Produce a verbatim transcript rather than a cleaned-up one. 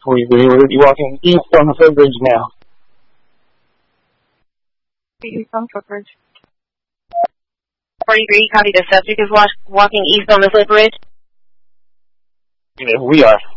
forty-three, we're walking east on the footbridge now. East on footbridge. forty-three, copy. The subject is walk, walking east on the footbridge. Yeah, we are.